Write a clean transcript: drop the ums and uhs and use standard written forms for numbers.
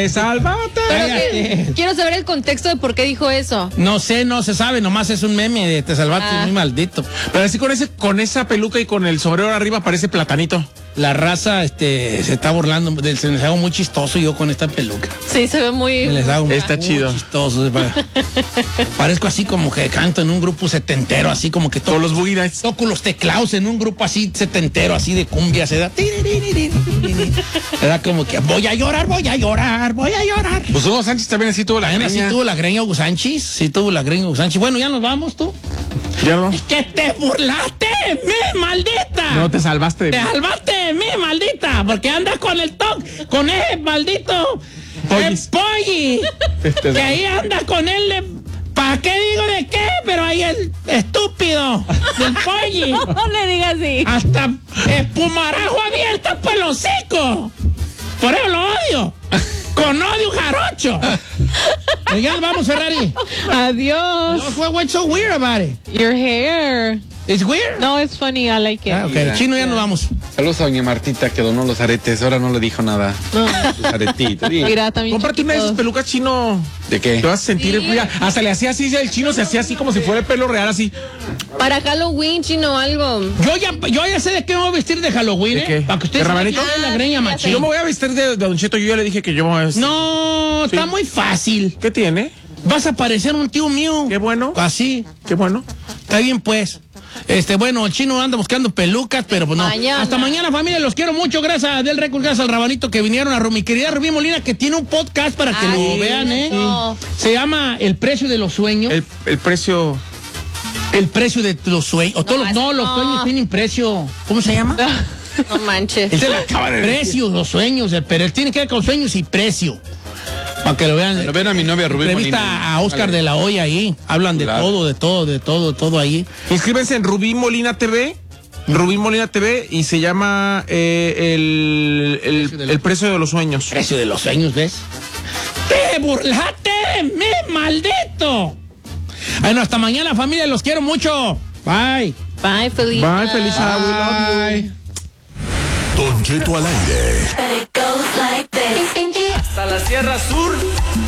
Me salvaste. Quiero saber el contexto de por qué dijo eso. No sé, no se sabe, nomás es un meme de te salvaste, muy maldito. Pero así con esa peluca y con el sombrero arriba parece platanito. La raza se está burlando, se les hago muy chistoso yo con esta peluca. Sí, se ve muy... Está chido. Chistoso. Parezco así como que canto en un grupo setentero, así como que todos los Boogie Nights. Toco los teclados en un grupo así setentero, así de cumbia, se da. Era como que voy a llorar. Pues Hugo Sánchez también así tuvo la greña. Sí tuvo la greña Hugo Sánchez. Bueno, ya nos vamos, tú. Ya no. Es que te burlaste, mi maldita. No, te salvaste de mí. Te salvaste, mi maldita, porque andas con el toque, con ese maldito Polly. Que ahí andas con él. ¿Para qué digo de qué? Pero ahí el estúpido del Polly. No le digas así. Hasta espumarajo abierto por el hocico. Por eso lo odio. Con odio jarocho. Ya vamos, Ferrari. Adiós. What's so weird about it? Your hair. It's weird. No, it's funny. I like it. Okay. Chino, ya nos vamos. Saludos a doña Martita que donó los aretes. Ahora no le dijo nada. No. Los aretitos. Mira, también. Cómprate una de esas pelucas, Chino. ¿De qué? Te vas a sentir hasta le hacía así, el Chino se hacía así como si fuera el pelo real, así. Para Halloween, Chino, algo. Yo ya sé de qué me voy a vestir de Halloween, ¿De qué? Para que ustedes ¿De rabanito? la greña machín. Yo me voy a vestir de Don Cheto. Yo ya le dije que yo me voy a vestir. No, Sí. está muy fácil. ¿Qué tiene? Vas a parecer un tío mío. Qué bueno. Así. Qué bueno. Está bien, pues. Bueno, el Chino anda buscando pelucas, pero pues no. Mañana. Hasta mañana, familia. Los quiero mucho. Gracias a Del Record, gracias al Rabanito que vinieron, a mi querida Rubí Molina, que tiene un podcast para que lo vean, no. Se llama El Precio de los Sueños. El precio. El precio de los sueños. Los sueños tienen precio. ¿Cómo se llama? No manches. Él se la acaba de precios, los sueños, pero él tiene que ver con sueños y precio. Para que lo vean. Lo ven a mi novia Rubí Revista Molina. a Oscar de la Hoya ahí. Hablan de todo ahí. Inscríbense en Rubí Molina TV. Rubí Molina TV y se llama el precio de los sueños. Precio de los sueños, ¿ves? ¡Te burlaste de mí, maldito! Bueno, hasta mañana, familia. Los quiero mucho. Bye. Bye, Felicia. Bye, Felicia. We love you. Don Cheto al aire. Hasta la Sierra Sur